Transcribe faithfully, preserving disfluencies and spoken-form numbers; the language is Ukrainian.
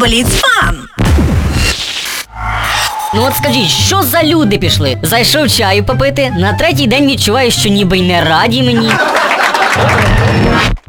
Бліцфан. Ну от скажіть, що за люди пішли? Зайшов чаю попити, на третій день відчуваю, що ніби й не раді мені.